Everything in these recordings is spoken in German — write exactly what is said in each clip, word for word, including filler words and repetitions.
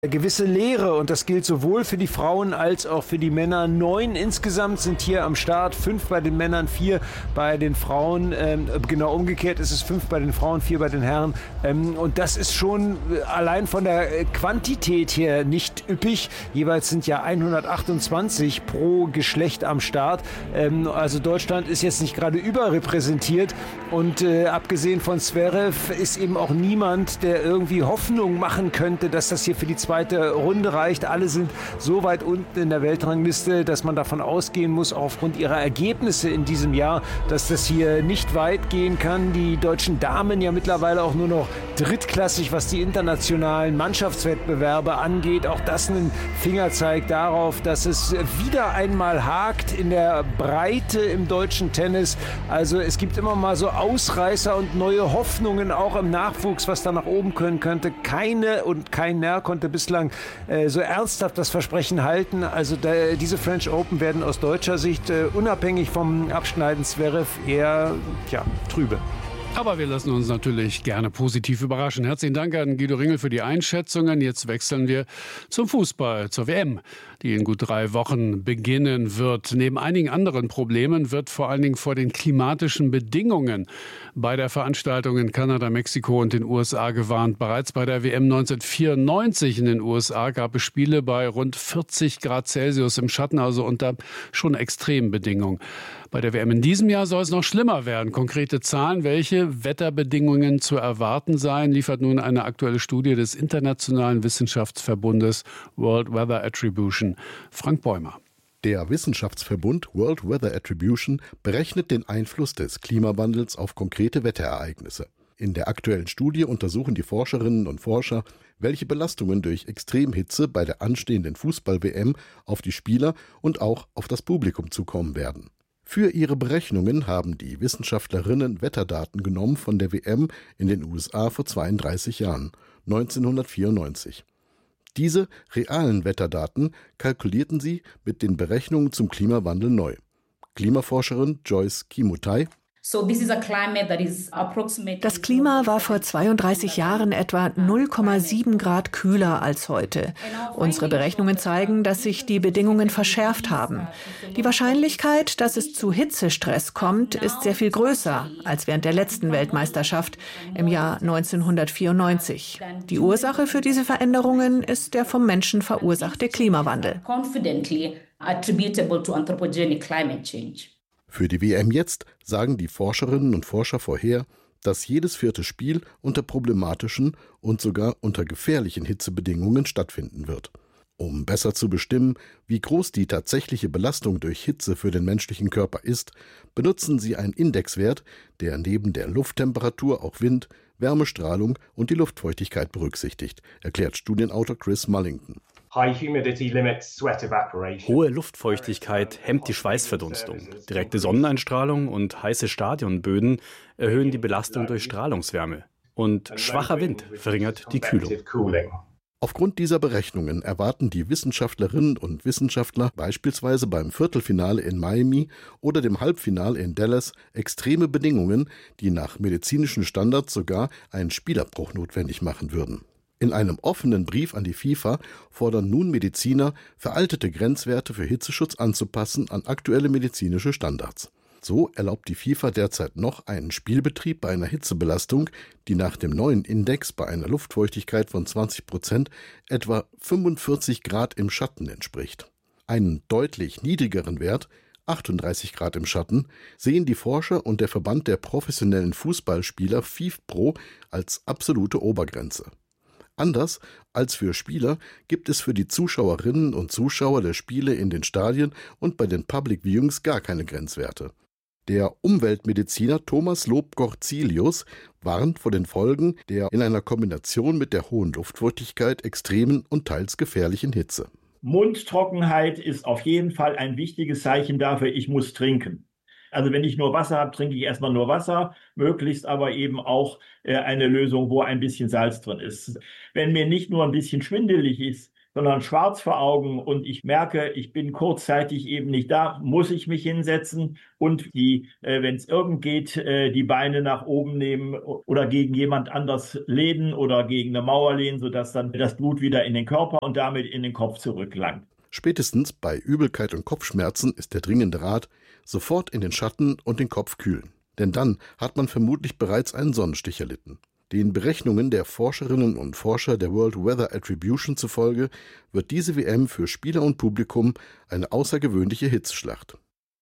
gewisse Leere, und das gilt sowohl für die Frauen als auch für die Männer. Neun insgesamt sind hier am Start, fünf bei den Männern, vier bei den Frauen. Ähm, genau umgekehrt ist es fünf bei den Frauen, vier bei den Herren. Ähm, und das ist schon allein von der Quantität her nicht üppig. Jeweils sind ja hundertachtundzwanzig pro Geschlecht am Start. Ähm, also Deutschland ist jetzt nicht gerade überrepräsentiert. Und äh, abgesehen von Zverev ist eben auch niemand, der irgendwie Hoffnung machen könnte, dass das hier für die zweite Runde reicht. Alle sind so weit unten in der Weltrangliste, dass man davon ausgehen muss, auch aufgrund ihrer Ergebnisse in diesem Jahr, dass das hier nicht weit gehen kann. Die deutschen Damen ja mittlerweile auch nur noch drittklassig, was die internationalen Mannschaftswettbewerbe angeht. Auch das ein Fingerzeig darauf, dass es wieder einmal hakt in der Breite im deutschen Tennis. Also es gibt immer mal so Ausreißer und neue Hoffnungen auch im Nachwuchs, was da nach oben können könnte. Keine und keiner konnte bislang äh, so ernsthaft das Versprechen halten. Also da, diese French Open werden aus deutscher Sicht äh, unabhängig vom Abschneiden Zverev eher ja, trübe. Aber wir lassen uns natürlich gerne positiv überraschen. Herzlichen Dank an Guido Ringel für die Einschätzungen. Jetzt wechseln wir zum Fußball, zur W M, die in gut drei Wochen beginnen wird. Neben einigen anderen Problemen wird vor allen Dingen vor den klimatischen Bedingungen bei der Veranstaltung in Kanada, Mexiko und den U S A gewarnt. Bereits bei der W M neunzehnhundertvierundneunzig in den U S A gab es Spiele bei rund vierzig Grad Celsius im Schatten, also unter schon extremen Bedingungen. Bei der W M in diesem Jahr soll es noch schlimmer werden. Konkrete Zahlen, welche Wetterbedingungen zu erwarten seien, liefert nun eine aktuelle Studie des Internationalen Wissenschaftsverbundes World Weather Attribution. Frank Bäumer. Der Wissenschaftsverbund World Weather Attribution berechnet den Einfluss des Klimawandels auf konkrete Wetterereignisse. In der aktuellen Studie untersuchen die Forscherinnen und Forscher, welche Belastungen durch Extremhitze bei der anstehenden Fußball-W M auf die Spieler und auch auf das Publikum zukommen werden. Für ihre Berechnungen haben die Wissenschaftlerinnen Wetterdaten genommen von der W M in den U S A vor zweiunddreißig Jahren, neunzehnhundertvierundneunzig. Diese realen Wetterdaten kalkulierten sie mit den Berechnungen zum Klimawandel neu. Klimaforscherin Joyce Kimutai: Das Klima war vor zweiunddreißig Jahren etwa null Komma sieben Grad kühler als heute. Unsere Berechnungen zeigen, dass sich die Bedingungen verschärft haben. Die Wahrscheinlichkeit, dass es zu Hitzestress kommt, ist sehr viel größer als während der letzten Weltmeisterschaft im Jahr neunzehnhundertvierundneunzig. Die Ursache für diese Veränderungen ist der vom Menschen verursachte Klimawandel. Für die W M jetzt sagen die Forscherinnen und Forscher vorher, dass jedes vierte Spiel unter problematischen und sogar unter gefährlichen Hitzebedingungen stattfinden wird. Um besser zu bestimmen, wie groß die tatsächliche Belastung durch Hitze für den menschlichen Körper ist, benutzen sie einen Indexwert, der neben der Lufttemperatur auch Wind, Wärmestrahlung und die Luftfeuchtigkeit berücksichtigt, erklärt Studienautor Chris Mullington. Hohe Luftfeuchtigkeit hemmt die Schweißverdunstung. Direkte Sonneneinstrahlung und heiße Stadionböden erhöhen die Belastung durch Strahlungswärme. Und schwacher Wind verringert die Kühlung. Aufgrund dieser Berechnungen erwarten die Wissenschaftlerinnen und Wissenschaftler beispielsweise beim Viertelfinale in Miami oder dem Halbfinale in Dallas extreme Bedingungen, die nach medizinischen Standards sogar einen Spielabbruch notwendig machen würden. In einem offenen Brief an die FIFA fordern nun Mediziner, veraltete Grenzwerte für Hitzeschutz anzupassen an aktuelle medizinische Standards. So erlaubt die FIFA derzeit noch einen Spielbetrieb bei einer Hitzebelastung, die nach dem neuen Index bei einer Luftfeuchtigkeit von zwanzig Prozent etwa fünfundvierzig Grad im Schatten entspricht. Einen deutlich niedrigeren Wert, achtunddreißig Grad im Schatten, sehen die Forscher und der Verband der professionellen Fußballspieler FIFPro als absolute Obergrenze. Anders als für Spieler gibt es für die Zuschauerinnen und Zuschauer der Spiele in den Stadien und bei den Public Viewings gar keine Grenzwerte. Der Umweltmediziner Thomas Lob-Gorzelius warnt vor den Folgen der in einer Kombination mit der hohen Luftfeuchtigkeit extremen und teils gefährlichen Hitze. Mundtrockenheit ist auf jeden Fall ein wichtiges Zeichen dafür, ich muss trinken. Also wenn ich nur Wasser habe, trinke ich erstmal nur Wasser, möglichst aber eben auch äh, eine Lösung, wo ein bisschen Salz drin ist. Wenn mir nicht nur ein bisschen schwindelig ist, sondern schwarz vor Augen und ich merke, ich bin kurzzeitig eben nicht da, muss ich mich hinsetzen und die, äh, wenn es irgend geht, äh, die Beine nach oben nehmen oder gegen jemand anders lehnen oder gegen eine Mauer lehnen, sodass dann das Blut wieder in den Körper und damit in den Kopf zurücklangt. Spätestens bei Übelkeit und Kopfschmerzen ist der dringende Rat, sofort in den Schatten und den Kopf kühlen. Denn dann hat man vermutlich bereits einen Sonnenstich erlitten. Den Berechnungen der Forscherinnen und Forscher der World Weather Attribution zufolge wird diese W M für Spieler und Publikum eine außergewöhnliche Hitzeschlacht.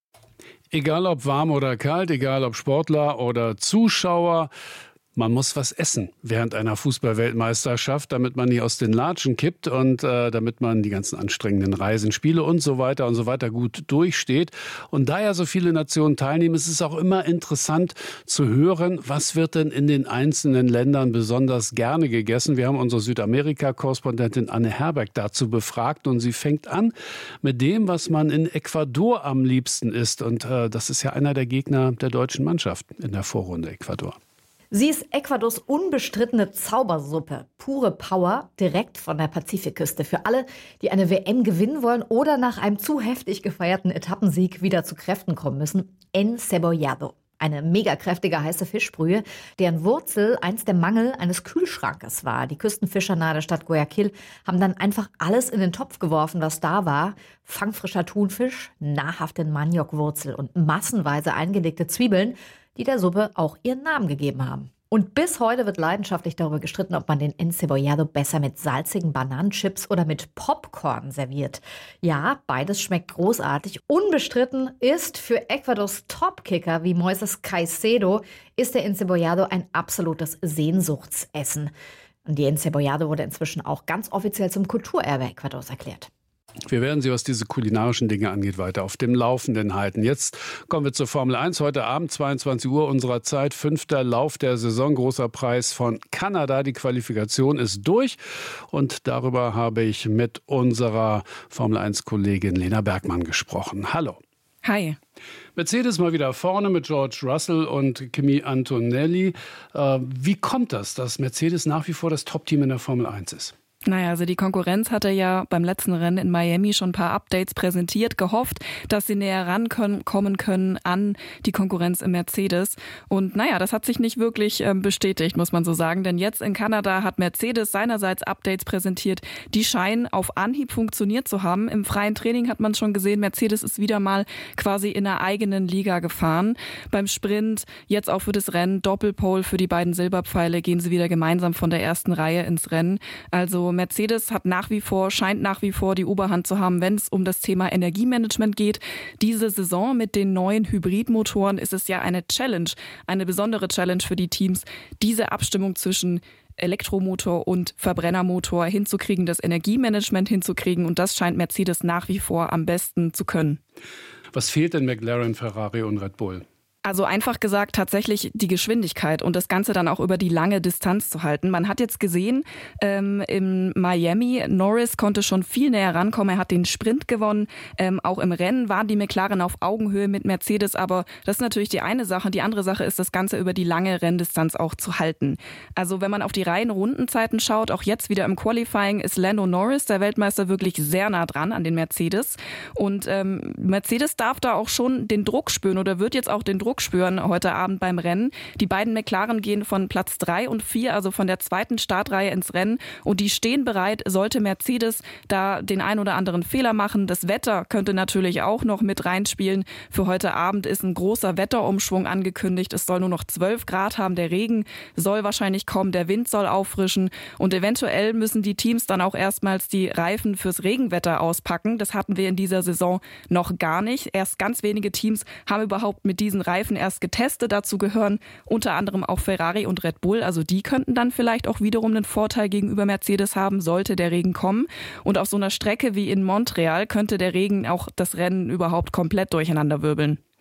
Egal ob warm oder kalt, egal ob Sportler oder Zuschauer, man muss was essen während einer Fußball-Weltmeisterschaft, damit man nicht aus den Latschen kippt und äh, damit man die ganzen anstrengenden Reisen, Spiele und so weiter und so weiter gut durchsteht. Und da ja so viele Nationen teilnehmen, ist es auch immer interessant zu hören, was wird denn in den einzelnen Ländern besonders gerne gegessen. Wir haben unsere Südamerika-Korrespondentin Anne Herberg dazu befragt und sie fängt an mit dem, was man in Ecuador am liebsten isst. Und äh, das ist ja einer der Gegner der deutschen Mannschaft in der Vorrunde, Ecuador. Sie ist Ecuadors unbestrittene Zaubersuppe. Pure Power, direkt von der Pazifikküste. Für alle, die eine W M gewinnen wollen oder nach einem zu heftig gefeierten Etappensieg wieder zu Kräften kommen müssen. Encebollado. Eine mega kräftige heiße Fischbrühe, deren Wurzel einst der Mangel eines Kühlschrankes war. Die Küstenfischer nahe der Stadt Guayaquil haben dann einfach alles in den Topf geworfen, was da war. Fangfrischer Thunfisch, nahrhafte Maniokwurzel und massenweise eingelegte Zwiebeln, die der Suppe auch ihren Namen gegeben haben. Und bis heute wird leidenschaftlich darüber gestritten, ob man den Encebollado besser mit salzigen Bananenchips oder mit Popcorn serviert. Ja, beides schmeckt großartig. Unbestritten ist für Ecuadors Topkicker wie Moises Caicedo ist der Encebollado ein absolutes Sehnsuchtsessen. Und die Encebollado wurde inzwischen auch ganz offiziell zum Kulturerbe Ecuadors erklärt. Wir werden Sie, was diese kulinarischen Dinge angeht, weiter auf dem Laufenden halten. Jetzt kommen wir zur Formel eins. Heute Abend, zweiundzwanzig Uhr unserer Zeit, fünfter Lauf der Saison, großer Preis von Kanada. Die Qualifikation ist durch und darüber habe ich mit unserer Formel eins Kollegin Lena Bergmann gesprochen. Hallo. Hi. Mercedes mal wieder vorne mit George Russell und Kimi Antonelli. Äh, wie kommt das, dass Mercedes nach wie vor das Top-Team in der Formel eins ist? Naja, also die Konkurrenz hatte ja beim letzten Rennen in Miami schon ein paar Updates präsentiert, gehofft, dass sie näher rankommen können an die Konkurrenz im Mercedes. Und naja, das hat sich nicht wirklich ähm, bestätigt, muss man so sagen. Denn jetzt in Kanada hat Mercedes seinerseits Updates präsentiert, die scheinen auf Anhieb funktioniert zu haben. Im freien Training hat man schon gesehen, Mercedes ist wieder mal quasi in einer eigenen Liga gefahren. Beim Sprint, jetzt auch für das Rennen, Doppelpole für die beiden Silberpfeile, gehen sie wieder gemeinsam von der ersten Reihe ins Rennen. Also Mercedes hat nach wie vor, scheint nach wie vor die Oberhand zu haben, wenn es um das Thema Energiemanagement geht. Diese Saison mit den neuen Hybridmotoren ist es ja eine Challenge, eine besondere Challenge für die Teams, diese Abstimmung zwischen Elektromotor und Verbrennermotor hinzukriegen, das Energiemanagement hinzukriegen. Und das scheint Mercedes nach wie vor am besten zu können. Was fehlt denn McLaren, Ferrari und Red Bull? Also einfach gesagt tatsächlich die Geschwindigkeit und das Ganze dann auch über die lange Distanz zu halten. Man hat jetzt gesehen, ähm, in Miami, Norris konnte schon viel näher rankommen. Er hat den Sprint gewonnen. Ähm, auch im Rennen waren die McLaren auf Augenhöhe mit Mercedes. Aber das ist natürlich die eine Sache. Die andere Sache ist, das Ganze über die lange Renndistanz auch zu halten. Also wenn man auf die reinen Rundenzeiten schaut, auch jetzt wieder im Qualifying, ist Lando Norris, der Weltmeister, wirklich sehr nah dran an den Mercedes. Und ähm, Mercedes darf da auch schon den Druck spüren oder wird jetzt auch den Druck spüren heute Abend beim Rennen. Die beiden McLaren gehen von Platz drei und vier, also von der zweiten Startreihe ins Rennen und die stehen bereit, sollte Mercedes da den ein oder anderen Fehler machen. Das Wetter könnte natürlich auch noch mit reinspielen. Für heute Abend ist ein großer Wetterumschwung angekündigt. Es soll nur noch zwölf Grad haben. Der Regen soll wahrscheinlich kommen, der Wind soll auffrischen und eventuell müssen die Teams dann auch erstmals die Reifen fürs Regenwetter auspacken. Das hatten wir in dieser Saison noch gar nicht. Erst ganz wenige Teams haben überhaupt mit diesen Reifen erst getestet. Dazu gehören unter anderem auch Ferrari und Red Bull. Also die könnten dann vielleicht auch wiederum einen Vorteil gegenüber Mercedes haben, sollte der Regen kommen. Und auf so einer Strecke wie in Montreal könnte der Regen auch das Rennen überhaupt komplett durcheinanderwirbeln.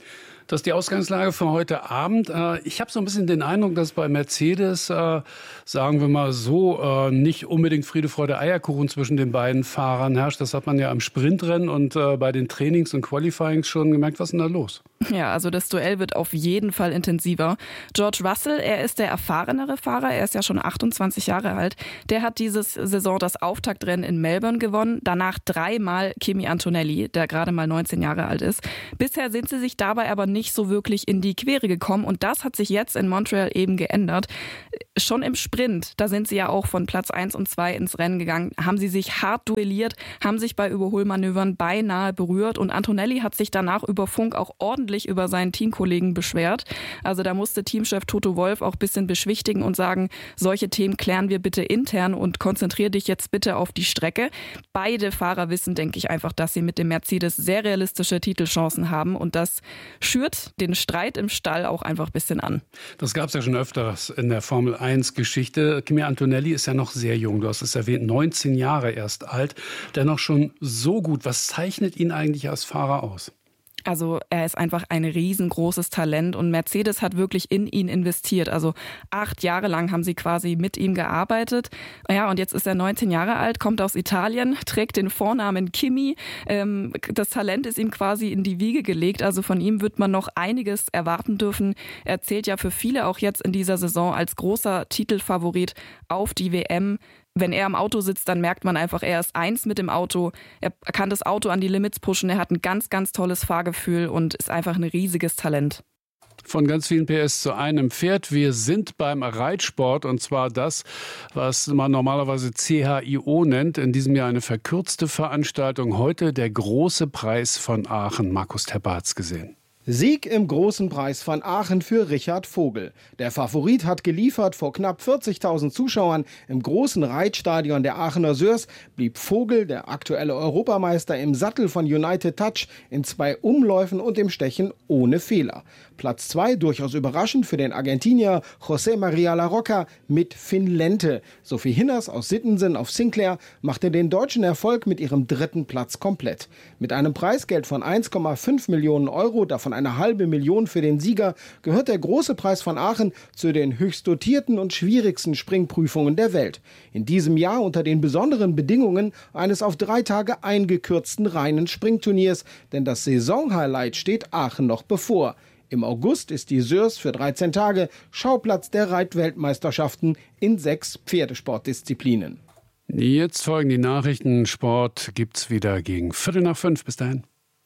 Das ist die Ausgangslage für heute Abend. Ich habe so ein bisschen den Eindruck, dass bei Mercedes, sagen wir mal so, nicht unbedingt Friede, Freude, Eierkuchen zwischen den beiden Fahrern herrscht. Das hat man ja am Sprintrennen und bei den Trainings und Qualifyings schon gemerkt. Was ist denn da los? Ja, also das Duell wird auf jeden Fall intensiver. George Russell, er ist der erfahrenere Fahrer, er ist ja schon achtundzwanzig Jahre alt. Der hat dieses Saison das Auftaktrennen in Melbourne gewonnen, danach dreimal Kimi Antonelli, der gerade mal neunzehn Jahre alt ist. Bisher sind sie sich dabei aber nicht so wirklich in die Quere gekommen und das hat sich jetzt in Montreal eben geändert. Schon im Sprint, da sind sie ja auch von Platz eins und zwei ins Rennen gegangen, haben sie sich hart duelliert, haben sich bei Überholmanövern beinahe berührt und Antonelli hat sich danach über Funk auch ordentlich über seinen Teamkollegen beschwert. Also da musste Teamchef Toto Wolff auch ein bisschen beschwichtigen und sagen, solche Themen klären wir bitte intern und konzentriere dich jetzt bitte auf die Strecke. Beide Fahrer wissen, denke ich, einfach, dass sie mit dem Mercedes sehr realistische Titelchancen haben und das schürt den Streit im Stall auch einfach ein bisschen an. Das gab es ja schon öfters in der Formel eins Geschichte. Kimi Antonelli ist ja noch sehr jung, du hast es erwähnt, neunzehn Jahre erst alt, dennoch schon so gut. Was zeichnet ihn eigentlich als Fahrer aus? Also er ist einfach ein riesengroßes Talent und Mercedes hat wirklich in ihn investiert. Also acht Jahre lang haben sie quasi mit ihm gearbeitet. Ja, und jetzt ist er neunzehn Jahre alt, kommt aus Italien, trägt den Vornamen Kimi. Ähm, das Talent ist ihm quasi in die Wiege gelegt. Also von ihm wird man noch einiges erwarten dürfen. Er zählt ja für viele auch jetzt in dieser Saison als großer Titelfavorit auf die W M. Wenn er im Auto sitzt, dann merkt man einfach, er ist eins mit dem Auto. Er kann das Auto an die Limits pushen. Er hat ein ganz, ganz tolles Fahrgefühl und ist einfach ein riesiges Talent. Von ganz vielen P S zu einem Pferd. Wir sind beim Reitsport und zwar das, was man normalerweise C H I O nennt. In diesem Jahr eine verkürzte Veranstaltung. Heute der große Preis von Aachen. Markus Tepper hat's gesehen. Sieg im großen Preis von Aachen für Richard Vogel. Der Favorit hat geliefert vor knapp vierzigtausend Zuschauern im großen Reitstadion der Aachener Sörs, blieb Vogel, der aktuelle Europameister, im Sattel von United Touch in zwei Umläufen und im Stechen ohne Fehler. Platz zwei, durchaus überraschend für den Argentinier José María Larroca mit Finn Lente. Sophie Hinners aus Sittensen auf Sinclair machte den deutschen Erfolg mit ihrem dritten Platz komplett. Mit einem Preisgeld von eins Komma fünf Millionen Euro, davon eine halbe Million für den Sieger, gehört der große Preis von Aachen zu den höchst dotierten und schwierigsten Springprüfungen der Welt. In diesem Jahr unter den besonderen Bedingungen eines auf drei Tage eingekürzten reinen Springturniers, denn das Saisonhighlight steht Aachen noch bevor. Im August ist die Sörs für dreizehn Tage Schauplatz der Reitweltmeisterschaften in sechs Pferdesportdisziplinen. Jetzt folgen die Nachrichten. Sport gibt's wieder gegen Viertel nach fünf. Bis dahin.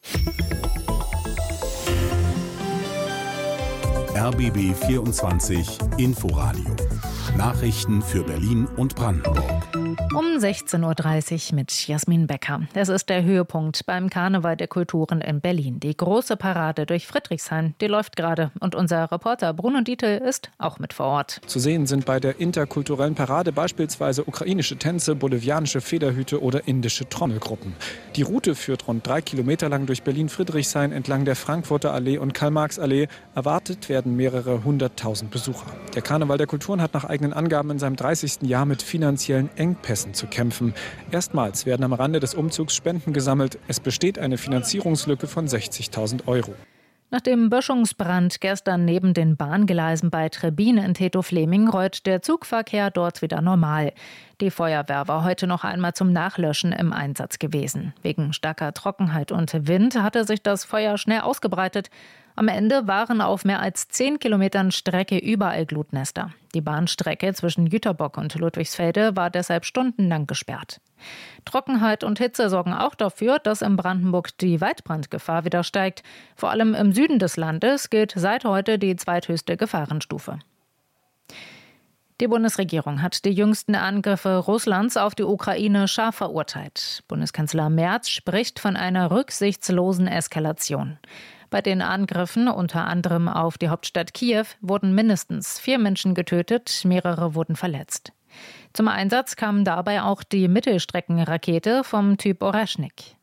R B B vierundzwanzig Inforadio. Nachrichten für Berlin und Brandenburg. Um sechzehn Uhr dreißig mit Jasmin Becker. Es ist der Höhepunkt beim Karneval der Kulturen in Berlin. Die große Parade durch Friedrichshain, die läuft gerade. Und unser Reporter Bruno Dietl ist auch mit vor Ort. Zu sehen sind bei der interkulturellen Parade beispielsweise ukrainische Tänze, bolivianische Federhüte oder indische Trommelgruppen. Die Route führt rund drei Kilometer lang durch Berlin-Friedrichshain entlang der Frankfurter Allee und Karl-Marx-Allee. Erwartet werden mehrere hunderttausend Besucher. Der Karneval der Kulturen hat nach eigenen Angaben in seinem dreißigsten Jahr mit finanziellen Engpässen zu kämpfen. Erstmals werden am Rande des Umzugs Spenden gesammelt. Es besteht eine Finanzierungslücke von sechzigtausend Euro. Nach dem Böschungsbrand gestern neben den Bahngleisen bei Trebine in Teto-Fleming rollt der Zugverkehr dort wieder normal. Die Feuerwehr war heute noch einmal zum Nachlöschen im Einsatz gewesen. Wegen starker Trockenheit und Wind hatte sich das Feuer schnell ausgebreitet. Am Ende waren auf mehr als zehn Kilometern Strecke überall Glutnester. Die Bahnstrecke zwischen Jüterbock und Ludwigsfelde war deshalb stundenlang gesperrt. Trockenheit und Hitze sorgen auch dafür, dass in Brandenburg die Waldbrandgefahr wieder steigt. Vor allem im Süden des Landes gilt seit heute die zweithöchste Gefahrenstufe. Die Bundesregierung hat die jüngsten Angriffe Russlands auf die Ukraine scharf verurteilt. Bundeskanzler Merz spricht von einer rücksichtslosen Eskalation. Bei den Angriffen, unter anderem auf die Hauptstadt Kiew, wurden mindestens vier Menschen getötet, mehrere wurden verletzt. Zum Einsatz kam dabei auch die Mittelstreckenrakete vom Typ Oreschnik.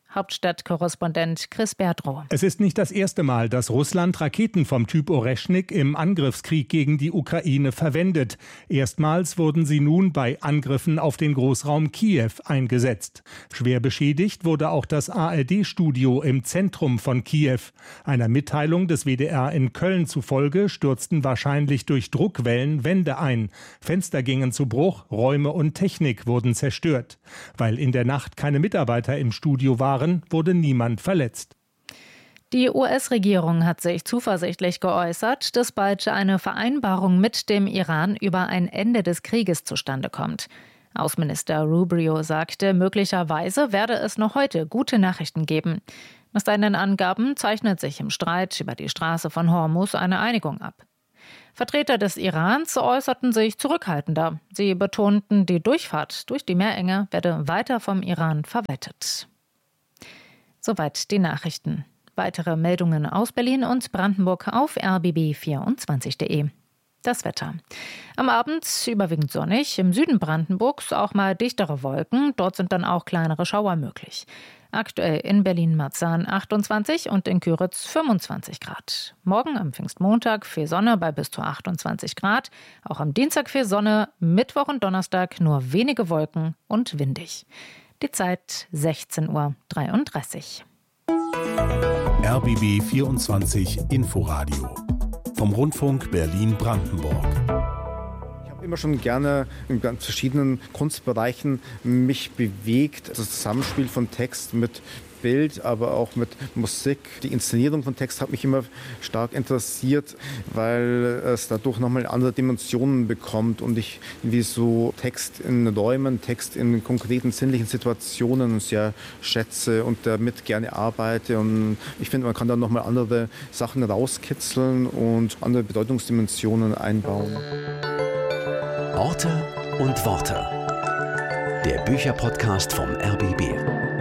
Hauptstadtkorrespondent Chris Berdrow. Es ist nicht das erste Mal, dass Russland Raketen vom Typ Oreschnik im Angriffskrieg gegen die Ukraine verwendet. Erstmals wurden sie nun bei Angriffen auf den Großraum Kiew eingesetzt. Schwer beschädigt wurde auch das A R D-Studio im Zentrum von Kiew. Einer Mitteilung des W D R in Köln zufolge stürzten wahrscheinlich durch Druckwellen Wände ein. Fenster gingen zu Bruch, Räume und Technik wurden zerstört. Weil in der Nacht keine Mitarbeiter im Studio waren, wurde niemand verletzt. Die U S-Regierung hat sich zuversichtlich geäußert, dass bald eine Vereinbarung mit dem Iran über ein Ende des Krieges zustande kommt. Außenminister Rubio sagte, möglicherweise werde es noch heute gute Nachrichten geben. Nach seinen Angaben zeichnet sich im Streit über die Straße von Hormuz eine Einigung ab. Vertreter des Irans äußerten sich zurückhaltender. Sie betonten, die Durchfahrt durch die Meerenge werde weiter vom Iran verwaltet. Soweit die Nachrichten. Weitere Meldungen aus Berlin und Brandenburg auf r b b vierundzwanzig punkt de. Das Wetter. Am Abend überwiegend sonnig, im Süden Brandenburgs auch mal dichtere Wolken, dort sind dann auch kleinere Schauer möglich. Aktuell in Berlin-Marzahn achtundzwanzig und in Küritz fünfundzwanzig Grad. Morgen am Pfingstmontag viel Sonne bei bis zu achtundzwanzig Grad. Auch am Dienstag viel Sonne, Mittwoch und Donnerstag nur wenige Wolken und windig. Die Zeit sechzehn Uhr dreiunddreißig. R B B vierundzwanzig Inforadio vom Rundfunk Berlin-Brandenburg. Ich habe immer schon gerne in ganz verschiedenen Kunstbereichen mich bewegt. Das Zusammenspiel von Text mit Bild, aber auch mit Musik. Die Inszenierung von Text hat mich immer stark interessiert, weil es dadurch nochmal andere Dimensionen bekommt und ich wie so Text in Räumen, Text in konkreten sinnlichen Situationen sehr schätze und damit gerne arbeite. Und ich finde, man kann da nochmal andere Sachen rauskitzeln und andere Bedeutungsdimensionen einbauen. Orte und Worte. Der Bücherpodcast vom R B B.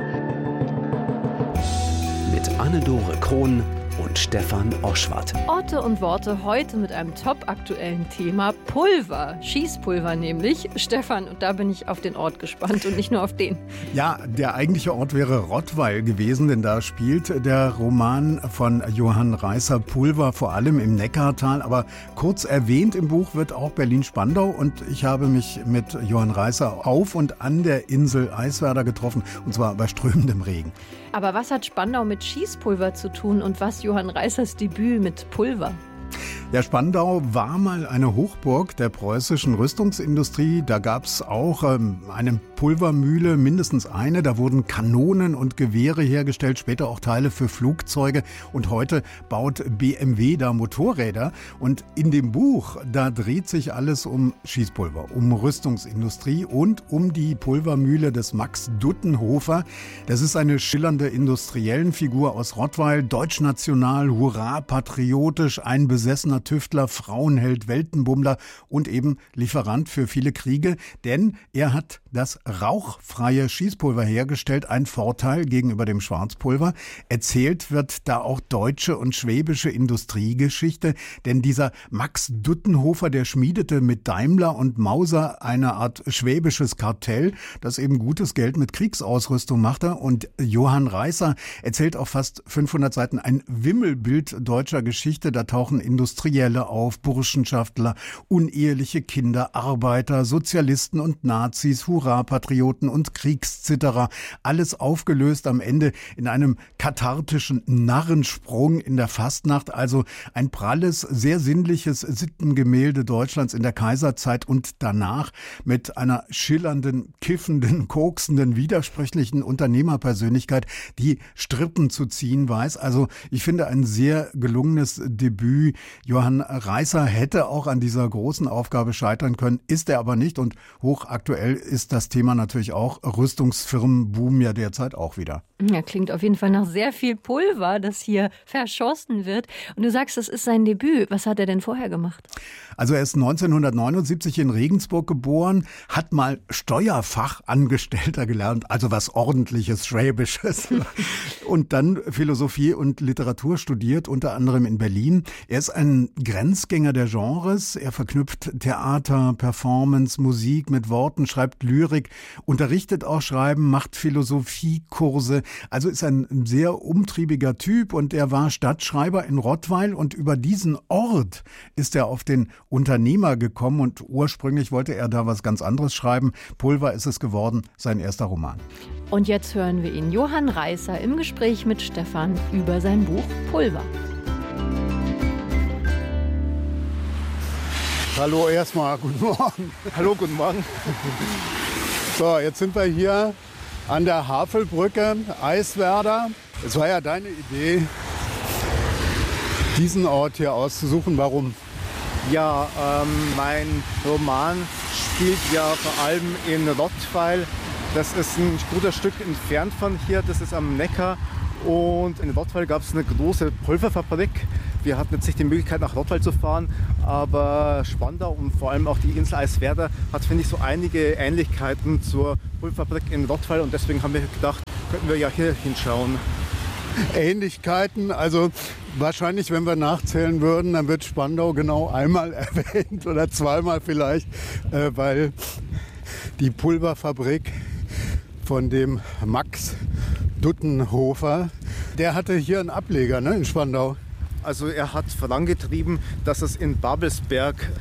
Mit Anne-Dore Krohn und Stefan Oschwart. Orte und Worte heute mit einem topaktuellen Thema: Pulver, Schießpulver nämlich. Stefan, und da bin ich auf den Ort gespannt und nicht nur auf den. Ja, der eigentliche Ort wäre Rottweil gewesen, denn da spielt der Roman von Johann Reißer Pulver vor allem im Neckartal. Aber kurz erwähnt im Buch wird auch Berlin-Spandau und ich habe mich mit Johann Reißer auf und an der Insel Eiswerder getroffen und zwar bei strömendem Regen. Aber was hat Spandau mit Schießpulver zu tun und was Johann Reißers Debüt mit Pulver? Ja, Spandau war mal eine Hochburg der preußischen Rüstungsindustrie. Da gab es auch ähm, eine Pulvermühle, mindestens eine. Da wurden Kanonen und Gewehre hergestellt, später auch Teile für Flugzeuge. Und heute baut B M W da Motorräder. Und in dem Buch, da dreht sich alles um Schießpulver, um Rüstungsindustrie und um die Pulvermühle des Max Duttenhofer. Das ist eine schillernde Industriellenfigur aus Rottweil, deutschnational, hurra, patriotisch, ein besessener Tüftler, Frauenheld, Weltenbummler und eben Lieferant für viele Kriege, denn er hat das rauchfreie Schießpulver hergestellt, ein Vorteil gegenüber dem Schwarzpulver. Erzählt wird da auch deutsche und schwäbische Industriegeschichte, denn dieser Max Duttenhofer, der schmiedete mit Daimler und Mauser eine Art schwäbisches Kartell, das eben gutes Geld mit Kriegsausrüstung machte, und Johann Reißer erzählt auf fast fünfhundert Seiten ein Wimmelbild deutscher Geschichte. Da tauchen Industrielle auf, Burschenschaftler, uneheliche Kinder, Arbeiter, Sozialisten und Nazis, Hurra-Patrioten und Kriegszitterer. Alles aufgelöst am Ende in einem kathartischen Narrensprung in der Fastnacht. Also ein pralles, sehr sinnliches Sittengemälde Deutschlands in der Kaiserzeit und danach mit einer schillernden, kiffenden, koksenden, widersprüchlichen Unternehmerpersönlichkeit, die Strippen zu ziehen weiß. Also ich finde ein sehr gelungenes Debüt. Johann Reißer hätte auch an dieser großen Aufgabe scheitern können, ist er aber nicht. Und hochaktuell ist das Thema natürlich auch. Rüstungsfirmen boomen ja derzeit auch wieder. Ja, klingt auf jeden Fall nach sehr viel Pulver, das hier verschossen wird. Und du sagst, es ist sein Debüt. Was hat er denn vorher gemacht? Also er ist neunzehnhundertneunundsiebzig in Regensburg geboren, hat mal Steuerfachangestellter gelernt, also was Ordentliches, Schwäbisches. Und dann Philosophie und Literatur studiert, unter anderem in Berlin. Er ist ein ein Grenzgänger der Genres. Er verknüpft Theater, Performance, Musik mit Worten, schreibt Lyrik, unterrichtet auch Schreiben, macht Philosophiekurse. Also ist ein sehr umtriebiger Typ und er war Stadtschreiber in Rottweil und über diesen Ort ist er auf den Unternehmer gekommen und ursprünglich wollte er da was ganz anderes schreiben. Pulver ist es geworden, sein erster Roman. Und jetzt hören wir ihn, Johann Reißer, im Gespräch mit Stefan über sein Buch Pulver. Hallo erstmal, guten Morgen. Hallo, guten Morgen. So, jetzt sind wir hier an der Havelbrücke, Eiswerder. Es war ja deine Idee, diesen Ort hier auszusuchen. Warum? Ja, ähm, mein Roman spielt ja vor allem in Rottweil. Das ist ein gutes Stück entfernt von hier, das ist am Neckar. Und in Rottweil gab es eine große Pulverfabrik. Wir hatten jetzt nicht die Möglichkeit, nach Rottweil zu fahren, aber Spandau und vor allem auch die Insel Eiswerder hat, finde ich, so einige Ähnlichkeiten zur Pulverfabrik in Rottweil. Und deswegen haben wir gedacht, könnten wir ja hier hinschauen. Ähnlichkeiten, also wahrscheinlich, wenn wir nachzählen würden, dann wird Spandau genau einmal erwähnt oder zweimal vielleicht, äh, weil die Pulverfabrik von dem Max Duttenhofer, der hatte hier einen Ableger, ne, in Spandau. Also er hat vorangetrieben, dass es in Babelsberg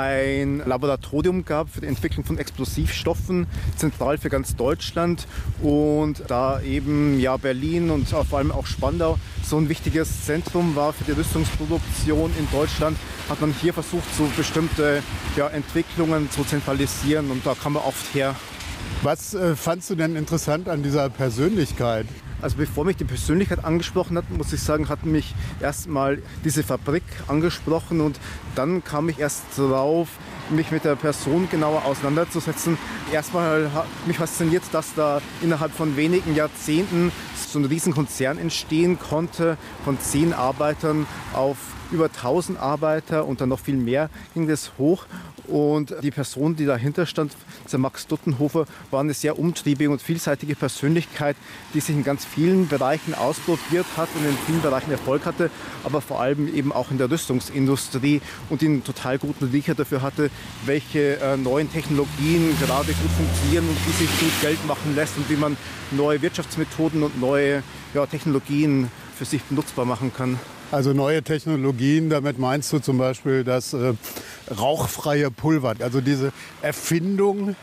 ein Laboratorium gab für die Entwicklung von Explosivstoffen, zentral für ganz Deutschland. Und da eben ja Berlin und vor allem auch Spandau so ein wichtiges Zentrum war für die Rüstungsproduktion in Deutschland, hat man hier versucht, so bestimmte ja, Entwicklungen zu zentralisieren. Und da kam man oft her. Was äh, fandst du denn interessant an dieser Persönlichkeit? Also bevor mich die Persönlichkeit angesprochen hat, muss ich sagen, hat mich erstmal diese Fabrik angesprochen und dann kam ich erst drauf, mich mit der Person genauer auseinanderzusetzen. Erstmal hat mich fasziniert, dass da innerhalb von wenigen Jahrzehnten so ein Riesenkonzern entstehen konnte, von zehn Arbeitern auf über tausend Arbeiter und dann noch viel mehr ging das hoch. Und die Person, die dahinter stand, der Max Duttenhofer, war eine sehr umtriebige und vielseitige Persönlichkeit, die sich in ganz vielen Bereichen ausprobiert hat und in vielen Bereichen Erfolg hatte, aber vor allem eben auch in der Rüstungsindustrie und einen total guten Riecher dafür hatte, welche äh, neuen Technologien gerade gut funktionieren und wie sich gut Geld machen lässt und wie man neue Wirtschaftsmethoden und neue ja, Technologien für sich benutzbar machen kann. Also neue Technologien, damit meinst du zum Beispiel das äh, rauchfreie Pulver. Also diese Erfindung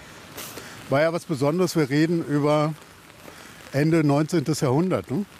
war ja was Besonderes. Wir reden über Ende neunzehnten. Jahrhundert. Ne?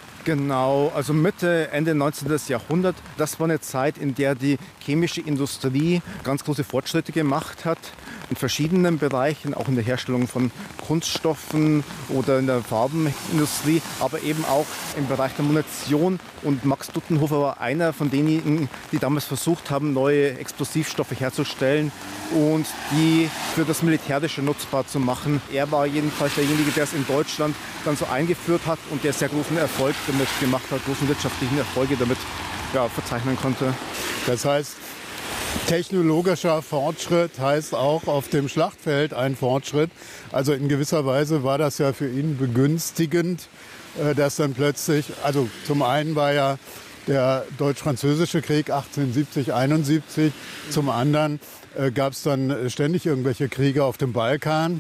Genau, also Mitte, Ende neunzehnten. Jahrhundert. Das war eine Zeit, in der die chemische Industrie ganz große Fortschritte gemacht hat. In verschiedenen Bereichen, auch in der Herstellung von Kunststoffen oder in der Farbenindustrie, aber eben auch im Bereich der Munition. Und Max Duttenhofer war einer von denjenigen, die damals versucht haben, neue Explosivstoffe herzustellen und die für das Militärische nutzbar zu machen. Er war jedenfalls derjenige, der es in Deutschland dann so eingeführt hat und der sehr großen Erfolg damit gemacht hat, großen wirtschaftlichen Erfolge damit ja, verzeichnen konnte. Das heißt, technologischer Fortschritt heißt auch auf dem Schlachtfeld ein Fortschritt. Also in gewisser Weise war das ja für ihn begünstigend, dass dann plötzlich, also zum einen war ja der Deutsch-Französische Krieg achtzehnhundertsiebzig, einundsiebzig, zum anderen gab es dann ständig irgendwelche Kriege auf dem Balkan.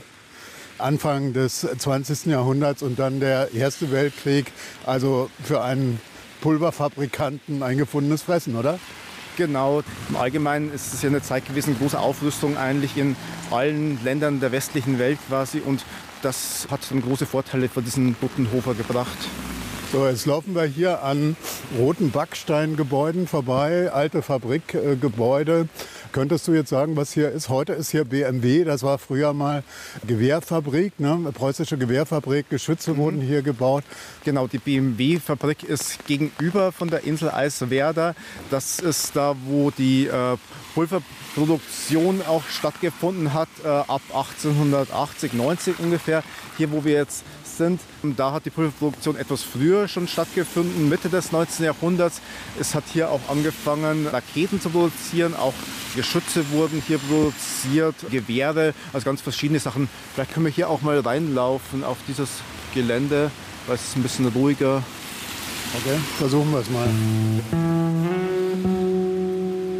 Anfang des zwanzigsten. Jahrhunderts und dann der Erste Weltkrieg, also für einen Pulverfabrikanten ein gefundenes Fressen, oder? Genau, im Allgemeinen ist es ja eine Zeit gewesen, große Aufrüstung eigentlich in allen Ländern der westlichen Welt quasi und das hat dann große Vorteile für diesen Duttenhofer gebracht. So, jetzt laufen wir hier an roten Backsteingebäuden vorbei, alte Fabrikgebäude. Könntest du jetzt sagen, was hier ist? Heute ist hier B M W, das war früher mal Gewehrfabrik, ne? Preußische Gewehrfabrik, Geschütze mhm. wurden hier gebaut. Genau, die B M W-Fabrik ist gegenüber von der Insel Eiswerder. Das ist da, wo die äh, Pulverproduktion auch stattgefunden hat, äh, ab achtzehnhundertachtzig, neunzig ungefähr. Hier, wo wir jetzt sind, da hat die Pulverproduktion etwas früher schon stattgefunden, Mitte des neunzehnten. Jahrhunderts. Es hat hier auch angefangen, Raketen zu produzieren, auch Geschütze wurden hier produziert, Gewehre, also ganz verschiedene Sachen. Vielleicht können wir hier auch mal reinlaufen auf dieses Gelände, weil es ist ein bisschen ruhiger. Okay, versuchen wir es mal.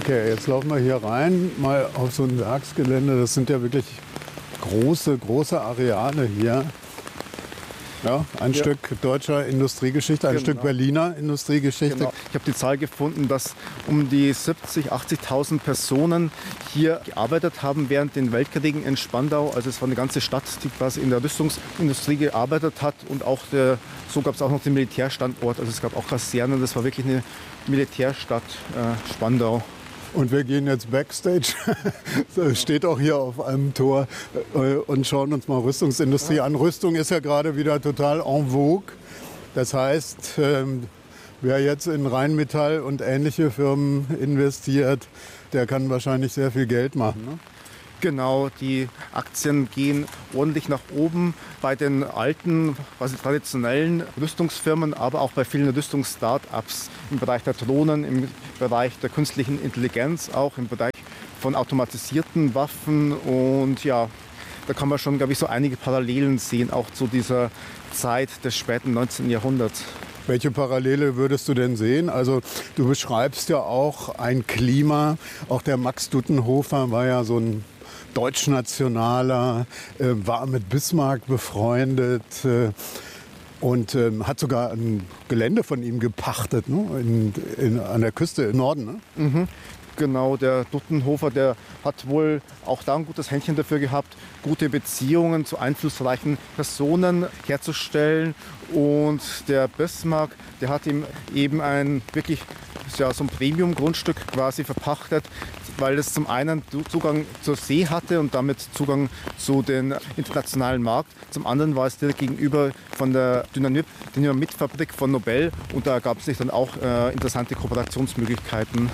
Okay, jetzt laufen wir hier rein, mal auf so ein Werksgelände. Das sind ja wirklich große, große Areale hier. Ja, ein ja. Stück deutscher Industriegeschichte, ein genau. Stück Berliner Industriegeschichte. Genau. Ich habe die Zahl gefunden, dass um die siebzigtausend, achtzigtausend Personen hier gearbeitet haben während den Weltkriegen in Spandau. Also es war eine ganze Stadt, die quasi in der Rüstungsindustrie gearbeitet hat. Und auch der, so gab es auch noch den Militärstandort. Also es gab auch Kasernen. Das war wirklich eine Militärstadt äh, Spandau. Und wir gehen jetzt Backstage, das steht auch hier auf einem Tor, und schauen uns mal Rüstungsindustrie an. Rüstung ist ja gerade wieder total en vogue. Das heißt, wer jetzt in Rheinmetall und ähnliche Firmen investiert, der kann wahrscheinlich sehr viel Geld machen, ne? Genau, die Aktien gehen ordentlich nach oben bei den alten, quasi traditionellen Rüstungsfirmen, aber auch bei vielen Rüstungsstartups im Bereich der Drohnen, im Bereich der künstlichen Intelligenz, auch im Bereich von automatisierten Waffen. Und ja, da kann man schon, glaube ich, so einige Parallelen sehen, auch zu dieser Zeit des späten neunzehnten Jahrhunderts. Welche Parallele würdest du denn sehen? Also du beschreibst ja auch ein Klima, auch der Max Duttenhofer war ja so ein Deutschnationaler, äh, war mit Bismarck befreundet äh, und äh, hat sogar ein Gelände von ihm gepachtet, ne? in, in, an der Küste im Norden. Ne? Mhm. Genau, der Duttenhofer, der hat wohl auch da ein gutes Händchen dafür gehabt, gute Beziehungen zu einflussreichen Personen herzustellen. Und der Bismarck, der hat ihm eben ein wirklich ja, so ein Premium-Grundstück quasi verpachtet, weil es zum einen Zugang zur See hatte und damit Zugang zu den internationalen Markt. Zum anderen war es direkt gegenüber von der Dynamitfabrik von Nobel und da gab es sich dann auch äh, interessante Kooperationsmöglichkeiten.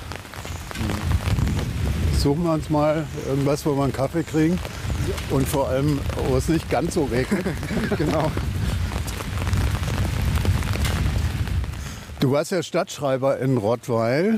Suchen wir uns mal irgendwas, wo wir einen Kaffee kriegen und vor allem, wo es nicht ganz so regnet. Genau. Du warst ja Stadtschreiber in Rottweil,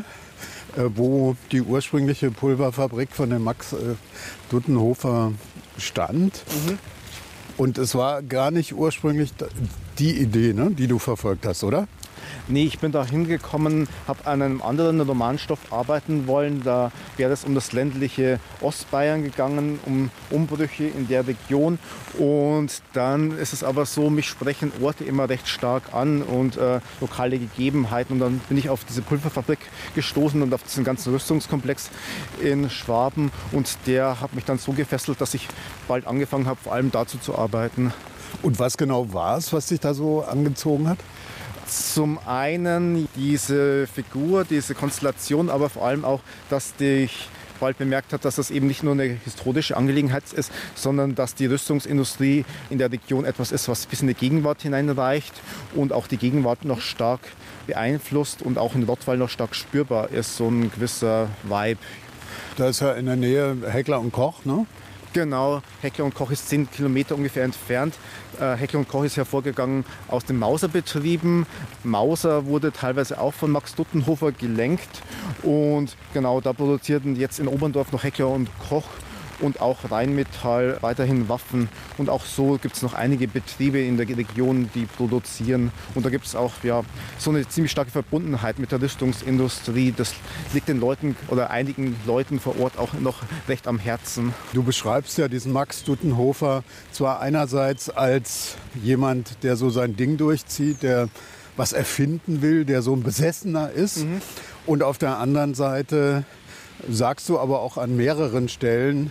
wo die ursprüngliche Pulverfabrik von dem Max Duttenhofer stand. Mhm. Und es war gar nicht ursprünglich die Idee, ne, die du verfolgt hast, oder? Nee, ich bin da hingekommen, habe an einem anderen Romanstoff arbeiten wollen. Da wäre es um das ländliche Ostbayern gegangen, um Umbrüche in der Region. Und dann ist es aber so, mich sprechen Orte immer recht stark an und äh, lokale Gegebenheiten. Und dann bin ich auf diese Pulverfabrik gestoßen und auf diesen ganzen Rüstungskomplex in Schwaben. Und der hat mich dann so gefesselt, dass ich bald angefangen habe, vor allem dazu zu arbeiten. Und was genau war es, was dich da so angezogen hat? Zum einen diese Figur, diese Konstellation, aber vor allem auch, dass ich bald bemerkt habe, dass das eben nicht nur eine historische Angelegenheit ist, sondern dass die Rüstungsindustrie in der Region etwas ist, was bis in die Gegenwart hineinreicht und auch die Gegenwart noch stark beeinflusst und auch in Rottweil noch stark spürbar ist, so ein gewisser Vibe. Da ist ja in der Nähe Heckler und Koch, ne? Genau, Heckler und Koch ist zehn Kilometer ungefähr entfernt. Äh, Heckler und Koch ist hervorgegangen aus den Mauser-Betrieben. Mauser wurde teilweise auch von Max Duttenhofer gelenkt. Und genau, da produzierten jetzt in Oberndorf noch Heckler und Koch und auch Rheinmetall weiterhin Waffen. Und auch so gibt es noch einige Betriebe in der Region, die produzieren. Und da gibt es auch ja, so eine ziemlich starke Verbundenheit mit der Rüstungsindustrie. Das liegt den Leuten oder einigen Leuten vor Ort auch noch recht am Herzen. Du beschreibst ja diesen Max Duttenhofer zwar einerseits als jemand, der so sein Ding durchzieht, der was erfinden will, der so ein Besessener ist. Mhm. Und auf der anderen Seite sagst du aber auch an mehreren Stellen,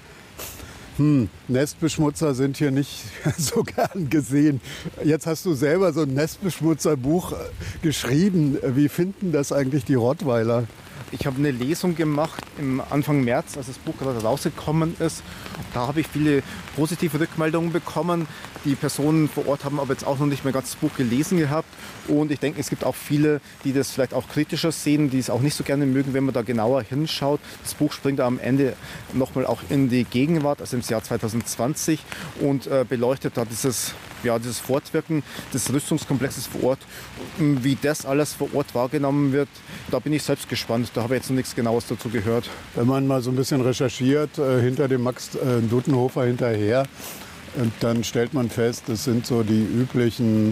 Hm, Nestbeschmutzer sind hier nicht so gern gesehen. Jetzt hast du selber so ein Nestbeschmutzerbuch geschrieben. Wie finden das eigentlich die Rottweiler? Ich habe eine Lesung gemacht im Anfang März, als das Buch gerade rausgekommen ist. Da habe ich viele positive Rückmeldungen bekommen. Die Personen vor Ort haben aber jetzt auch noch nicht mehr ganz das Buch gelesen gehabt. Und ich denke, es gibt auch viele, die das vielleicht auch kritischer sehen, die es auch nicht so gerne mögen, wenn man da genauer hinschaut. Das Buch springt am Ende nochmal auch in die Gegenwart, also ins Jahr zwanzig zwanzig und äh, beleuchtet da dieses, ja, dieses Fortwirken des Rüstungskomplexes vor Ort. Wie das alles vor Ort wahrgenommen wird, da bin ich selbst gespannt. Da habe ich jetzt noch nichts Genaues dazu gehört. Wenn man mal so ein bisschen recherchiert, äh, hinter dem Max äh, Duttenhofer hinterher, äh, dann stellt man fest, das sind so die üblichen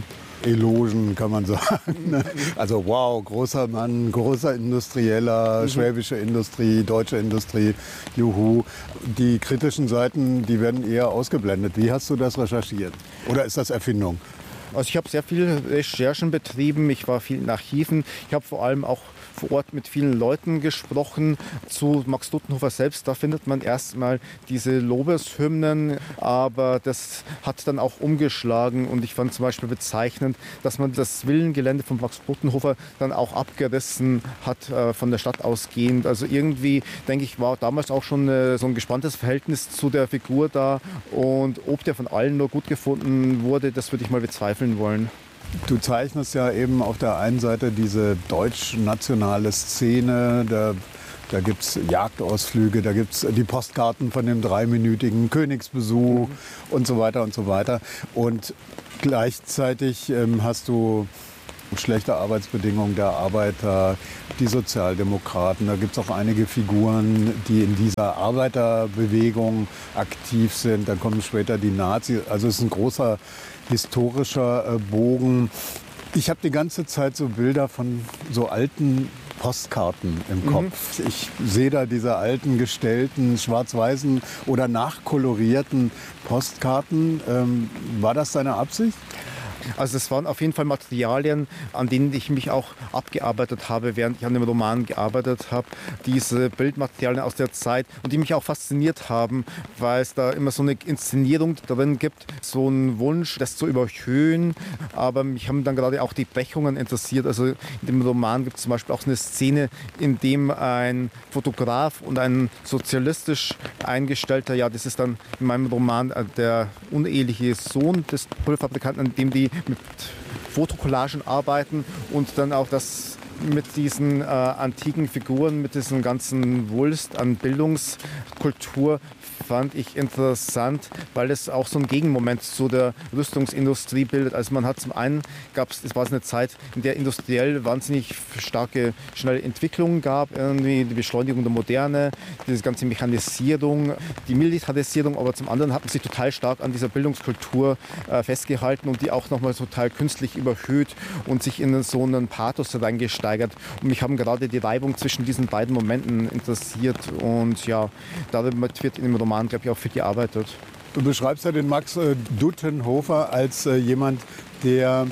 Elogen, kann man sagen. Also wow, großer Mann, großer Industrieller, mhm. schwäbische Industrie, deutsche Industrie, juhu. Die kritischen Seiten, die werden eher ausgeblendet. Wie hast du das recherchiert? Oder ist das Erfindung? Also ich habe sehr viel Recherchen betrieben, ich war viel in Archiven, ich habe vor allem auch vor Ort mit vielen Leuten gesprochen. Zu Max Duttenhofer selbst, da findet man erstmal diese Lobeshymnen, aber das hat dann auch umgeschlagen und ich fand zum Beispiel bezeichnend, dass man das Villengelände von Max Duttenhofer dann auch abgerissen hat, äh, von der Stadt ausgehend. Also irgendwie, denke ich, war damals auch schon äh, so ein gespanntes Verhältnis zu der Figur da und ob der von allen nur gut gefunden wurde, das würde ich mal bezweifeln wollen. Du zeichnest ja eben auf der einen Seite diese deutsch-nationale Szene, da, da gibt es Jagdausflüge, da gibt es die Postkarten von dem dreiminütigen Königsbesuch mhm. und so weiter und so weiter. Und gleichzeitig ähm, hast du schlechte Arbeitsbedingungen der Arbeiter, die Sozialdemokraten. Da gibt es auch einige Figuren, die in dieser Arbeiterbewegung aktiv sind. Dann kommen später die Nazis. Also es ist ein großer historischer Bogen. Ich habe die ganze Zeit so Bilder von so alten Postkarten im Kopf. Mhm. Ich sehe da diese alten, gestellten, schwarz-weißen oder nachkolorierten Postkarten. Ähm, war das deine Absicht? Also es waren auf jeden Fall Materialien, an denen ich mich auch abgearbeitet habe, während ich an dem Roman gearbeitet habe. Diese Bildmaterialien aus der Zeit und die mich auch fasziniert haben, weil es da immer so eine Inszenierung drin gibt, so einen Wunsch, das zu überhöhen. Aber mich haben dann gerade auch die Brechungen interessiert. Also in dem Roman gibt es zum Beispiel auch eine Szene, in dem ein Fotograf und ein sozialistisch eingestellter, ja, das ist dann in meinem Roman der uneheliche Sohn des Pulverfabrikanten, an dem die mit Fotocollagen arbeiten und dann auch das mit diesen äh, antiken Figuren, mit diesem ganzen Wulst an Bildungskultur fand ich interessant, weil es auch so einen Gegenmoment zu der Rüstungsindustrie bildet. Also man hat zum einen, gab es, es war eine Zeit, in der industriell wahnsinnig starke, schnelle Entwicklungen gab, irgendwie die Beschleunigung der Moderne, diese ganze Mechanisierung, die Militarisierung, aber zum anderen hat man sich total stark an dieser Bildungskultur äh, festgehalten und die auch nochmal total künstlich überhöht und sich in so einen Pathos reingesteigert. Und mich haben gerade die Reibung zwischen diesen beiden Momenten interessiert und ja, damit wird in dem Roman, glaube ich, auch viel gearbeitet. Du beschreibst ja den Max äh, Duttenhofer als äh, jemand, der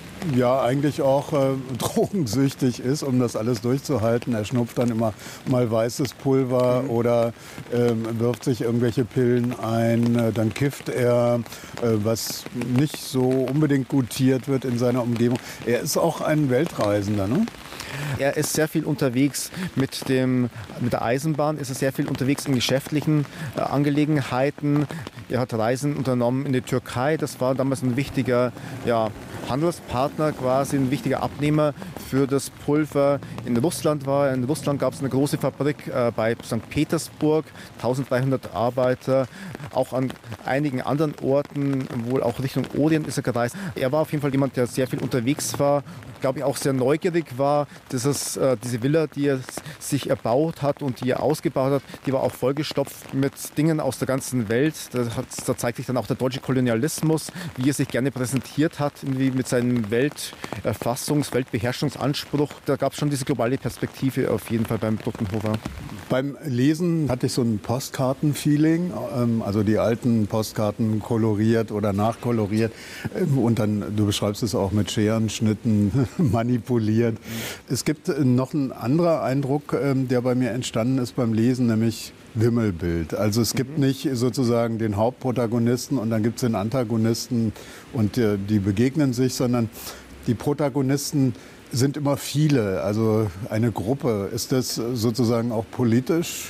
ja eigentlich auch äh, drogensüchtig ist, um das alles durchzuhalten. Er schnupft dann immer mal weißes Pulver mhm. oder äh, wirft sich irgendwelche Pillen ein. Äh, dann kifft er, äh, was nicht so unbedingt gutiert wird in seiner Umgebung. Er ist auch ein Weltreisender, ne? Er ist sehr viel unterwegs mit, dem, mit der Eisenbahn, ist er sehr viel unterwegs in geschäftlichen äh, Angelegenheiten. Er hat Reisen unternommen in die Türkei. Das war damals ein wichtiger ja, Handelspartner, quasi ein wichtiger Abnehmer für das Pulver. In Russland war er. In Russland gab es eine große Fabrik äh, bei Sankt Petersburg, dreizehnhundert Arbeiter. Auch an einigen anderen Orten, wohl auch Richtung Orient ist er gereist. Er war auf jeden Fall jemand, der sehr viel unterwegs war, glaube ich auch sehr neugierig war. Dieses, äh, diese Villa, die er sich erbaut hat und die er ausgebaut hat, die war auch vollgestopft mit Dingen aus der ganzen Welt. Da, hat, da zeigt sich dann auch der deutsche Kolonialismus, wie er sich gerne präsentiert hat, irgendwie mit seinem Welterfassungs-, Weltbeherrschungsanspruch. Da gab es schon diese globale Perspektive auf jeden Fall beim Duttenhofer. Beim Lesen hatte ich so ein Postkarten-Feeling, also die alten Postkarten koloriert oder nachkoloriert und dann, du beschreibst es auch mit Scherenschnitten manipuliert. Es gibt noch ein anderer Eindruck, der bei mir entstanden ist beim Lesen, nämlich Wimmelbild. Also es gibt nicht sozusagen den Hauptprotagonisten und dann gibt es den Antagonisten und die, die begegnen sich, sondern die Protagonisten sind immer viele, also eine Gruppe. Ist das sozusagen auch politisch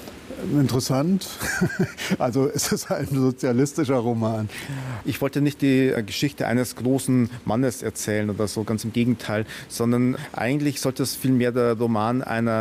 interessant? Also ist es ein sozialistischer Roman? Ich wollte nicht die Geschichte eines großen Mannes erzählen oder so, ganz im Gegenteil, sondern eigentlich sollte es vielmehr der Roman einer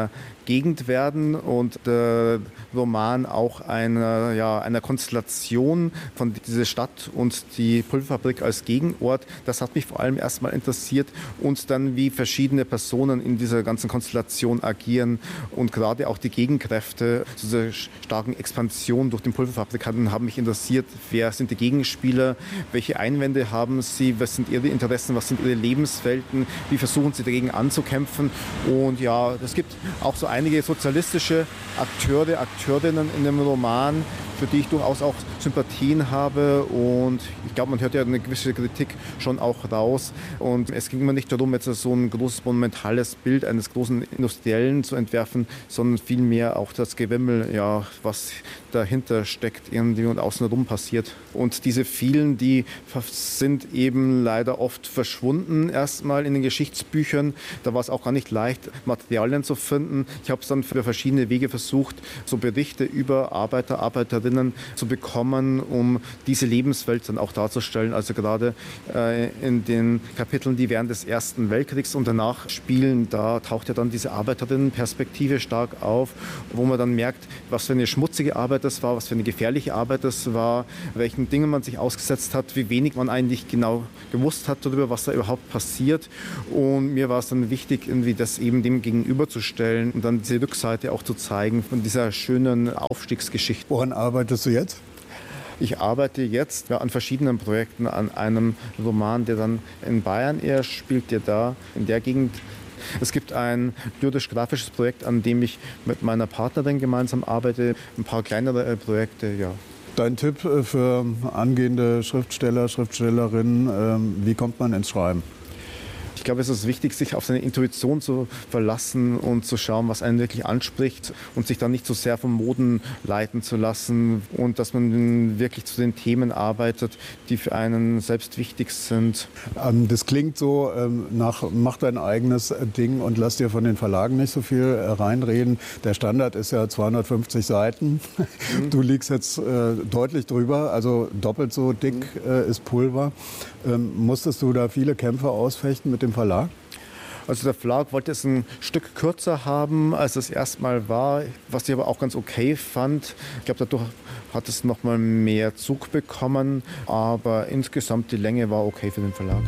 Gegend werden und der Roman auch einer, ja, einer Konstellation von dieser Stadt und die Pulverfabrik als Gegenort. Das hat mich vor allem erstmal interessiert und dann, wie verschiedene Personen in dieser ganzen Konstellation agieren und gerade auch die Gegenkräfte zu dieser starken Expansion durch den Pulverfabrikanten haben mich interessiert. Wer sind die Gegenspieler? Welche Einwände haben sie? Was sind ihre Interessen? Was sind ihre Lebenswelten? Wie versuchen sie dagegen anzukämpfen? Und ja, es gibt auch so einige sozialistische Akteure, Akteurinnen in dem Roman, für die ich durchaus auch Sympathien habe und ich glaube, man hört ja eine gewisse Kritik schon auch raus und es ging mir nicht darum, jetzt so ein großes monumentales Bild eines großen Industriellen zu entwerfen, sondern vielmehr auch das Gewimmel, ja, was dahinter steckt irgendwie und außenrum passiert. Und diese vielen, die sind eben leider oft verschwunden erstmal in den Geschichtsbüchern. Da war es auch gar nicht leicht, Materialien zu finden. Ich habe es dann für verschiedene Wege versucht, so Berichte über Arbeiter, Arbeiterinnen zu bekommen, um diese Lebenswelt dann auch darzustellen. Also gerade äh, in den Kapiteln, die während des Ersten Weltkriegs und danach spielen, da taucht ja dann diese Arbeiterinnenperspektive stark auf, wo man dann merkt, was für eine schmutzige Arbeit das war, was für eine gefährliche Arbeit das war, welchen Dingen man sich ausgesetzt hat, wie wenig man eigentlich genau gewusst hat darüber, was da überhaupt passiert. Und mir war es dann wichtig, irgendwie das eben dem gegenüberzustellen und dann diese Rückseite auch zu zeigen von dieser schönen Aufstiegsgeschichte. Woran arbeitest du jetzt? Ich arbeite jetzt ja, an verschiedenen Projekten, an einem Roman, der dann in Bayern eher spielt, der da in der Gegend. Es gibt ein lyrisch-grafisches Projekt, an dem ich mit meiner Partnerin gemeinsam arbeite, ein paar kleinere Projekte, ja. Dein Tipp für angehende Schriftsteller, Schriftstellerinnen, wie kommt man ins Schreiben? Ich glaube, es ist wichtig, sich auf seine Intuition zu verlassen und zu schauen, was einen wirklich anspricht und sich dann nicht so sehr vom Moden leiten zu lassen und dass man wirklich zu den Themen arbeitet, die für einen selbst wichtig sind. Ähm, das klingt so nach, mach dein eigenes Ding und lass dir von den Verlagen nicht so viel reinreden. Der Standard ist ja zweihundertfünfzig Seiten. Mhm. Du liegst jetzt äh, deutlich drüber, also doppelt so dick mhm. äh, ist Pulver. Ähm, musstest du da viele Kämpfe ausfechten mit dem Verlag? Also der Verlag wollte es ein Stück kürzer haben, als es erstmal war, was ich aber auch ganz okay fand. Ich glaube, dadurch hat es noch mal mehr Zug bekommen, aber insgesamt die Länge war okay für den Verlag.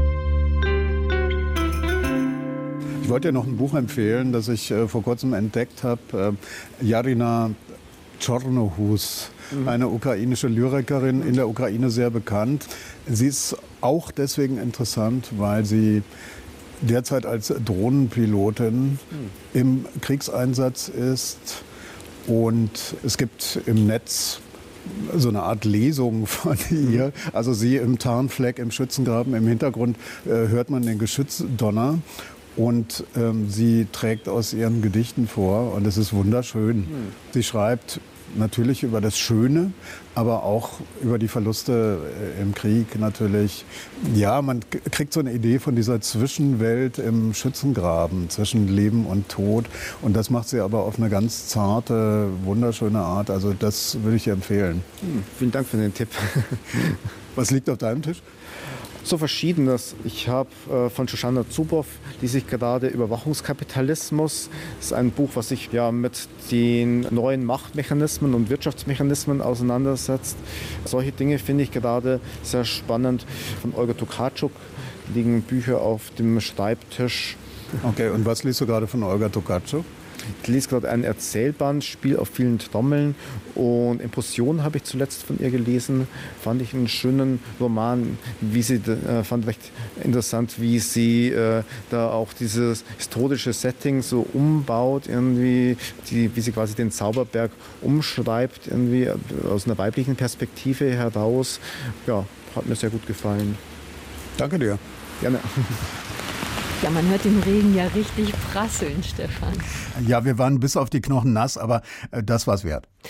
Ich wollte dir noch ein Buch empfehlen, das ich äh, vor kurzem entdeckt habe. Äh, Jarina Czornohus, mhm. eine ukrainische Lyrikerin, in der Ukraine sehr bekannt. Sie ist auch deswegen interessant, weil sie derzeit als Drohnenpilotin mhm. im Kriegseinsatz ist. Und es gibt im Netz so eine Art Lesung von ihr. Also sie im Tarnfleck, im Schützengraben, im Hintergrund äh, hört man den Geschützdonner. Und ähm, sie trägt aus ihren Gedichten vor und es ist wunderschön. Mhm. Sie schreibt natürlich über das Schöne, aber auch über die Verluste im Krieg natürlich. Ja, man kriegt so eine Idee von dieser Zwischenwelt im Schützengraben zwischen Leben und Tod. Und das macht sie aber auf eine ganz zarte, wunderschöne Art. Also das würde ich ihr empfehlen. Hm, vielen Dank für den Tipp. Was liegt auf deinem Tisch? So Verschiedenes. Ich habe äh, von Shoshana Zuboff, die sich gerade Überwachungskapitalismus, das ist ein Buch, was sich ja mit den neuen Machtmechanismen und Wirtschaftsmechanismen auseinandersetzt. Solche Dinge finde ich gerade sehr spannend. Von Olga Tokarczuk liegen Bücher auf dem Schreibtisch. Okay, und was liest du gerade von Olga Tokarczuk? Ich lese gerade ein Erzählband, Spiel auf vielen Trommeln und Impulsion habe ich zuletzt von ihr gelesen. Fand ich einen schönen Roman, wie sie, äh, fand recht interessant, wie sie äh, da auch dieses historische Setting so umbaut, irgendwie, die, wie sie quasi den Zauberberg umschreibt, irgendwie aus einer weiblichen Perspektive heraus. Ja, hat mir sehr gut gefallen. Danke dir. Gerne. Ja, man hört den Regen ja richtig prasseln, Stefan. Ja, wir waren bis auf die Knochen nass, aber äh, das war's wert.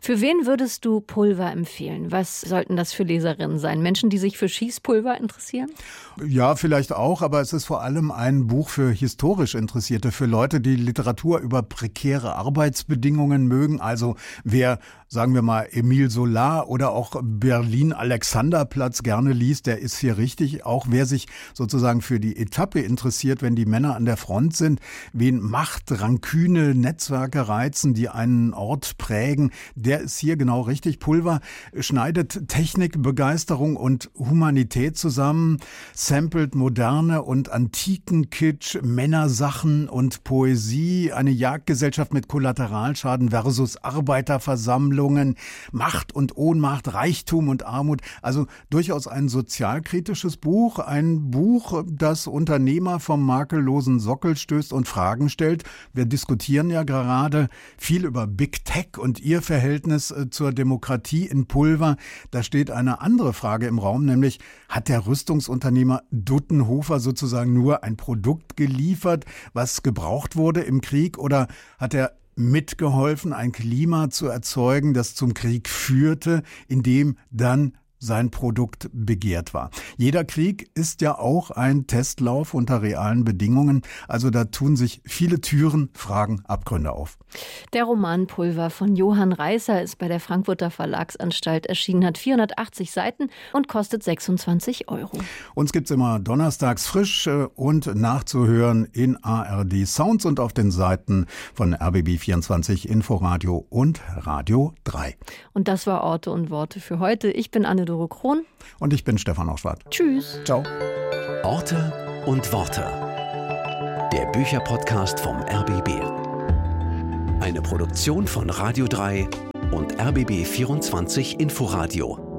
Für wen würdest du Pulver empfehlen? Was sollten das für Leserinnen sein? Menschen, die sich für Schießpulver interessieren? Ja, vielleicht auch, aber es ist vor allem ein Buch für historisch Interessierte, für Leute, die Literatur über prekäre Arbeitsbedingungen mögen. Also wer, sagen wir mal, Emile Zola oder auch Berlin-Alexanderplatz gerne liest, der ist hier richtig. Auch wer sich sozusagen für die Etappe interessiert, wenn die Männer an der Front sind, wen Macht, Ranküne, Netzwerke reizen, die einen Ort prägen, der ist hier genau richtig. Pulver schneidet Technik, Begeisterung und Humanität zusammen, samplet moderne und antiken Kitsch, Männersachen und Poesie, eine Jagdgesellschaft mit Kollateralschaden versus Arbeiterversammlungen, Macht und Ohnmacht, Reichtum und Armut. Also durchaus ein sozialkritisches Buch, ein Buch, das Unternehmer vom makellosen Sockel stößt und Fragen stellt. Wir diskutieren ja gerade viel über Big Tech und ihr Verhältnis zur Demokratie in Pulver. Da steht eine andere Frage im Raum, nämlich hat der Rüstungsunternehmer Duttenhofer sozusagen nur ein Produkt geliefert, was gebraucht wurde im Krieg, oder hat er mitgeholfen, ein Klima zu erzeugen, das zum Krieg führte, in dem dann sein Produkt begehrt war. Jeder Krieg ist ja auch ein Testlauf unter realen Bedingungen. Also da tun sich viele Türen, Fragen, Abgründe auf. Der Roman Pulver von Johann Reißer ist bei der Frankfurter Verlagsanstalt erschienen, hat vierhundertachtzig Seiten und kostet sechsundzwanzig Euro. Uns gibt's immer donnerstags frisch und nachzuhören in A R D Sounds und auf den Seiten von R B B vierundzwanzig, Inforadio und Radio drei. Und das war Orte und Worte für heute. Ich bin Anne Kron. Und ich bin Stefan Auschwart. Tschüss. Ciao. Orte und Worte. Der Bücherpodcast vom R B B. Eine Produktion von Radio drei und R B B vierundzwanzig Inforadio.